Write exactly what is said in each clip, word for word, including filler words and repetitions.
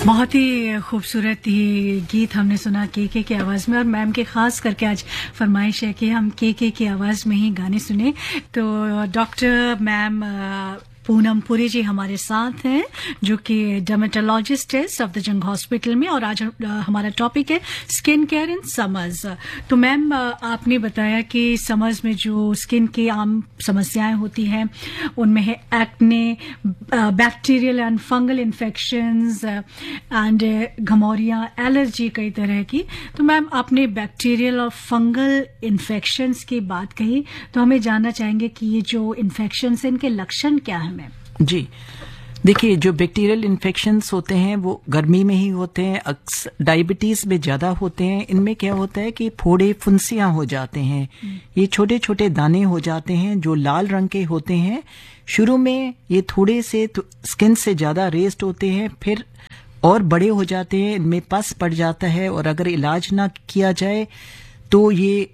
बहुत ही खूबसूरत ये गीत हमने सुना केके की आवाज़ में, और मैम के खास करके आज फरमाइश है कि हम केके की आवाज़ में ही गाने सुने। तो डॉक्टर मैम पूनम पुरी जी हमारे साथ हैं, जो कि डर्मेटोलॉजिस्ट है सफदरजंग हॉस्पिटल में, और आज हमारा टॉपिक है स्किन केयर इन समर्स। तो मैम आपने बताया कि समर्स में जो स्किन की आम समस्याएं होती हैं उनमें है acne, bacterial and fungal infections and घमौरियां, allergy कई तरह की। तो मैम आपने बैक्टीरियल और फंगल इन्फेक्शंस की बात कही, तो हमें जानना चाहेंगे कि ये जो इन्फेक्शंस हैं इनके लक्षण क्या है मैम? जी देखिए, जो बैक्टीरियल इन्फेक्शंस होते हैं वो गर्मी में ही होते हैं, अक्सर डायबिटीज में ज्यादा होते हैं। इनमें क्या होता है कि फोड़े फुंसियां हो जाते हैं, ये छोटे छोटे दाने हो जाते हैं जो लाल रंग के होते हैं। शुरू में ये थोड़े से स्किन से ज्यादा रेस्ट होते हैं, फिर और बड़े हो जाते हैं, इनमें पस पड़ जाता है, और अगर इलाज ना किया जाए तो ये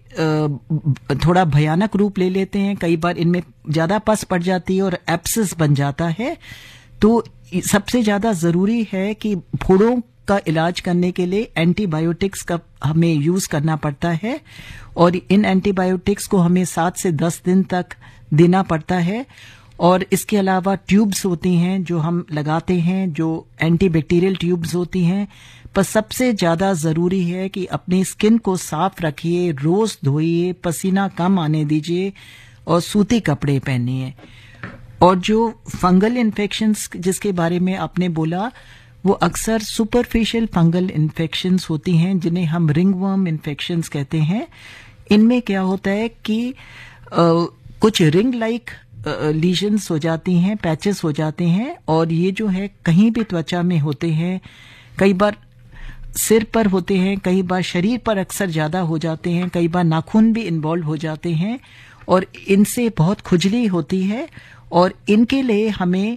थोड़ा भयानक रूप ले लेते हैं। कई बार इनमें ज्यादा पस पड़ जाती है और एब्सेस बन जाता है। तो सबसे ज्यादा जरूरी है कि फोड़ों का इलाज करने के लिए एंटीबायोटिक्स का हमें यूज करना पड़ता है, और इन एंटीबायोटिक्स को हमें सात से दस दिन तक देना पड़ता है। और इसके अलावा ट्यूब्स होती हैं जो हम लगाते हैं, जो एंटीबैक्टीरियल ट्यूब्स होती हैं। पर सबसे ज्यादा जरूरी है कि अपनी स्किन को साफ रखिए, रोज धोइए, पसीना कम आने दीजिए और सूती कपड़े पहनिए। और जो फंगल इन्फेक्शंस जिसके बारे में आपने बोला, वो अक्सर सुपरफिशियल फंगल इन्फेक्शंस होती हैं, जिन्हें हम रिंगवर्म इन्फेक्शंस कहते हैं। इनमें क्या होता है कि आ, कुछ रिंग लाइक लीजन्स हो जाती हैं, पैचेस हो जाते हैं, और ये जो है कहीं भी त्वचा में होते हैं। कई बार सिर पर होते हैं, कई बार शरीर पर अक्सर ज्यादा हो जाते हैं, कई बार नाखून भी इन्वॉल्व हो जाते हैं, और इनसे बहुत खुजली होती है। और इनके लिए हमें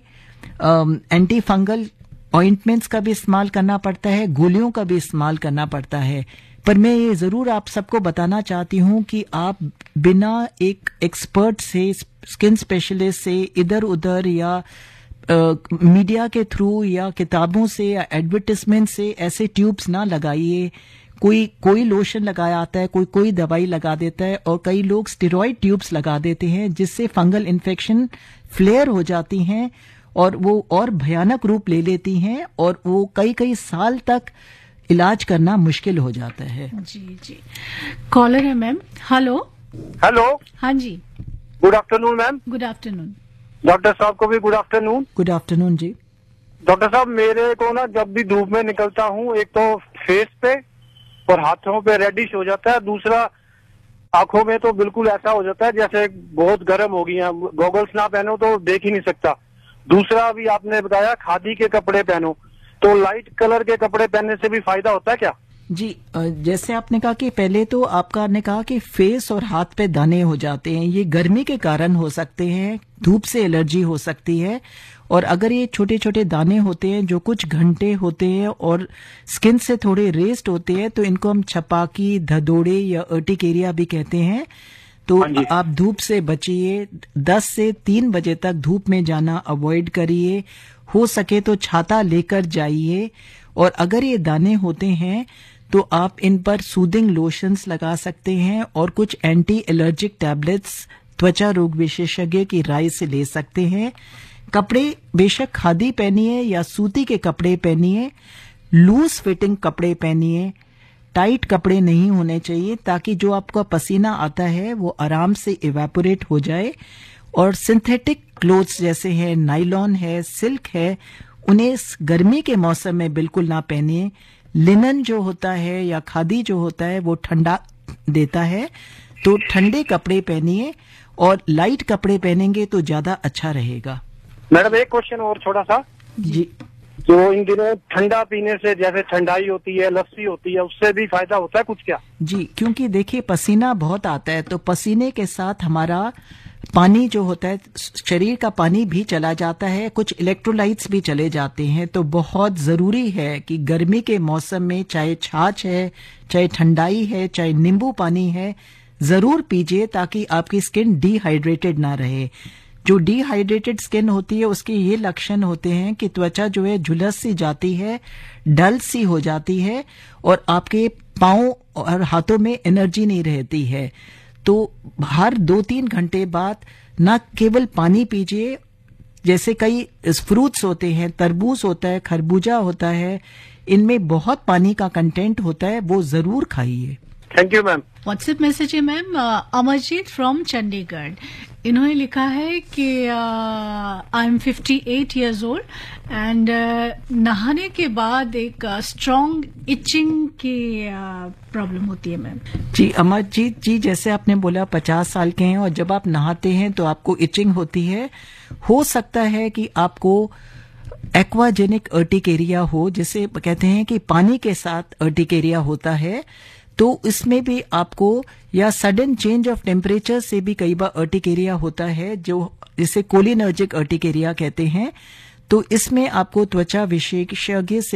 एंटी फंगल ऑइंटमेंट्स का भी इस्तेमाल करना पड़ता है, गोलियों का भी इस्तेमाल करना पड़ता है। पर मैं ये जरूर आप सबको बताना चाहती हूँ कि आप बिना एक एक्सपर्ट से, स्किन स्पेशलिस्ट से इधर उधर या मीडिया के थ्रू या किताबों से या एडवर्टिजमेंट से ऐसे ट्यूब्स ना लगाइए। कोई कोई लोशन लगाया आता है, कोई कोई दवाई लगा देता है, और कई लोग स्टेरॉइड ट्यूब्स लगा देते हैं, जिससे फंगल इन्फेक्शन फ्लेयर हो जाती हैं और वो और भयानक रूप ले लेती हैं, और वो कई कई साल तक इलाज करना मुश्किल हो जाता है। जी जी, कॉलर है मैम। Hello hello. हाँ जी, good afternoon ma'am. Good afternoon. Doctor साहब को भी गुड आफ्टरनून। गुड आफ्टरनून जी। डॉक्टर साहब, मेरे को ना जब भी धूप में निकलता हूँ, एक तो फेस पे और हाथों पे रेडिश हो जाता है, दूसरा आंखों में तो बिल्कुल ऐसा हो जाता है जैसे बहुत गर्म हो गई हैं। गॉगल्स ना पहनो तो देख ही नहीं सकता। दूसरा अभी आपने बताया खादी के कपड़े पहनो, तो लाइट कलर के कपड़े पहनने से भी फायदा होता है क्या? जी, जैसे आपने कहा कि पहले तो आपका ने कहा कि फेस और हाथ पे दाने हो जाते हैं, ये गर्मी के कारण हो सकते हैं, धूप से एलर्जी हो सकती है। और अगर ये छोटे छोटे दाने होते हैं जो कुछ घंटे होते हैं और स्किन से थोड़े रेस्ट होते हैं, तो इनको हम छपाकी, धदोड़े या अर्टिकेरिया भी कहते हैं। तो आप धूप से बचिए, दस से तीन बजे तक धूप में जाना अवॉइड करिए। हो सके तो छाता लेकर जाइए। और अगर ये दाने होते हैं तो आप इन पर सूदिंग लोशंस लगा सकते हैं, और कुछ एंटी एलर्जिक टैबलेट्स त्वचा रोग विशेषज्ञ की राय से ले सकते हैं। कपड़े बेशक खादी पहनिए या सूती के कपड़े पहनिए, लूज फिटिंग कपड़े पहनिए, टाइट कपड़े नहीं होने चाहिए, ताकि जो आपका पसीना आता है वो आराम से इवेपोरेट हो जाए। और सिंथेटिक क्लोथ्स जैसे है, नाइलॉन है, सिल्क है, उन्हें गर्मी के मौसम में बिल्कुल ना पहनिए। लिनन जो होता है या खादी जो होता है वो ठंडा देता है, तो ठंडे कपड़े पहनिए, और लाइट कपड़े पहनेंगे तो ज्यादा अच्छा रहेगा। मैडम एक क्वेश्चन और छोटा सा जी, जो इन दिनों ठंडा पीने से, जैसे ठंडाई होती है, लस्सी होती है, उससे भी फायदा होता है कुछ क्या? जी, क्योंकि देखिए पसीना बहुत आता है, तो पसीने के साथ हमारा पानी जो होता है, शरीर का पानी भी चला जाता है, कुछ इलेक्ट्रोलाइट्स भी चले जाते हैं। तो बहुत जरूरी है कि गर्मी के मौसम में चाहे छाछ है, चाहे ठंडाई है, चाहे नींबू पानी है, जरूर पीजिए, ताकि आपकी स्किन डिहाइड्रेटेड ना रहे। जो डिहाइड्रेटेड स्किन होती है उसके ये लक्षण होते हैं कि त्वचा जो है झुलस सी जाती है, डल सी हो जाती है और आपके पाँव और हाथों में एनर्जी नहीं रहती है। तो हर दो तीन घंटे बाद न केवल पानी पीजिए, जैसे कई फ्रूट्स होते हैं, तरबूज होता है, खरबूजा होता है, इनमें बहुत पानी का कंटेंट होता है, वो जरूर खाइए। Thank you ma'am. WhatsApp message है मैम, अमरजीत फ्रॉम चंडीगढ़। इन्होंने लिखा है कि I am fifty eight years old and नहाने के बाद एक स्ट्रॉन्ग uh, इचिंग की प्रॉब्लम uh, होती है मैम। जी अमरजीत जी, जैसे आपने बोला पचास साल के हैं और जब आप नहाते हैं तो आपको इचिंग होती है। हो सकता है कि आपको एक्वाजेनिक अर्टिकेरिया हो, जिसे कहते हैं कि पानी के साथ अर्टिकेरिया होता है, तो इसमें भी आपको, या सडन चेंज ऑफ टेम्परेचर से भी कई बार अर्टिकेरिया होता है, जो जिसे कोलिनर्जिक अर्टिकेरिया कहते हैं। तो इसमें आपको त्वचा विशेषज्ञ से